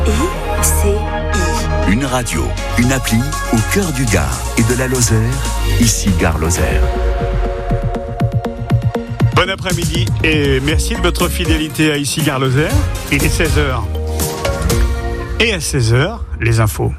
RCI. Une radio, une appli au cœur du Gard et de la Lozère, ici Gare Lozère. Bon après-midi et merci de votre fidélité à ici Gare Lozère. Il est 16h. Et à 16h, les infos.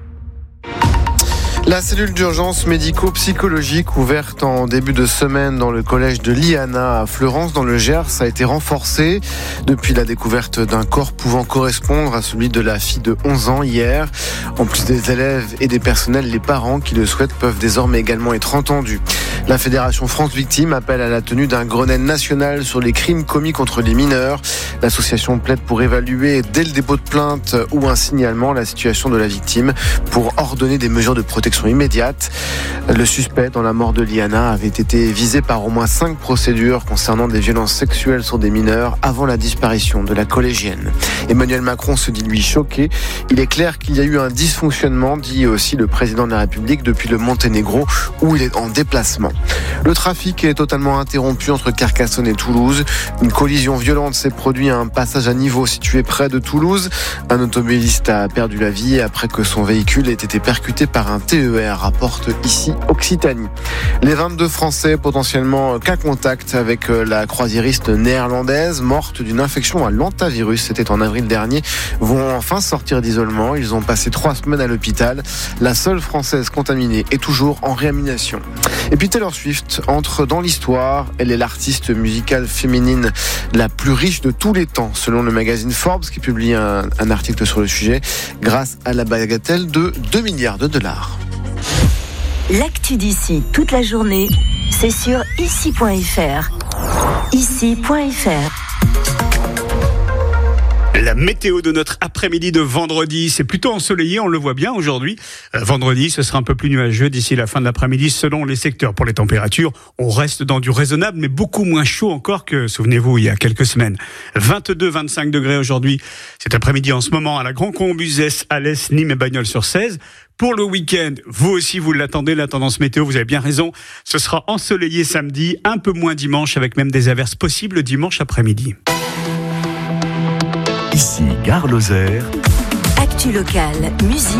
La cellule d'urgence médico-psychologique ouverte en début de semaine dans le collège de Liana à Fleurance dans le Gers a été renforcée depuis la découverte d'un corps pouvant correspondre à celui de la fille de 11 ans hier. En plus des élèves et des personnels, les parents qui le souhaitent peuvent désormais également être entendus. La Fédération France Victimes appelle à la tenue d'un Grenelle national sur les crimes commis contre les mineurs. L'association plaide pour évaluer dès le dépôt de plainte ou un signalement la situation de la victime pour ordonner des mesures de protection immédiate. Le suspect dans la mort de Liana avait été visé par au moins 5 procédures concernant des violences sexuelles sur des mineurs avant la disparition de la collégienne. Emmanuel Macron se dit lui choqué. Il est clair qu'il y a eu un dysfonctionnement, dit aussi le président de la République, depuis le Monténégro où il est en déplacement. Le trafic est totalement interrompu entre Carcassonne et Toulouse. Une collision violente s'est produite à un passage à niveau situé près de Toulouse. Un automobiliste a perdu la vie après que son véhicule ait été percuté par un TER, rapporte ici Occitanie. Les 22 Français potentiellement cas contact avec la croisiériste néerlandaise morte d'une infection à l'hantavirus, c'était en avril dernier, vont enfin sortir d'isolement. Ils ont passé 3 semaines à l'hôpital. La seule Française contaminée est toujours en réanimation. Et puis Taylor Swift entre dans l'histoire. Elle est l'artiste musicale féminine la plus riche de tous les temps, selon le magazine Forbes, qui publie un article sur le sujet, grâce à la bagatelle de 2 milliards de dollars. L'actu d'ici toute la journée, c'est sur ici.fr. Ici.fr. La météo de notre après-midi de vendredi, c'est plutôt ensoleillé, on le voit bien aujourd'hui. Vendredi, ce sera un peu plus nuageux d'ici la fin de l'après-midi selon les secteurs. Pour les températures, on reste dans du raisonnable, mais beaucoup moins chaud encore que, souvenez-vous, il y a quelques semaines. 22-25 degrés aujourd'hui, cet après-midi en ce moment à la Grand-Combe, Uzès, Alès, Nîmes et Bagnols-sur-Cèze. Pour le week-end, vous aussi vous l'attendez, la tendance météo, vous avez bien raison. Ce sera ensoleillé samedi, un peu moins dimanche, avec même des averses possibles dimanche après-midi. Ici Gare Lozère. Actu locale, musique.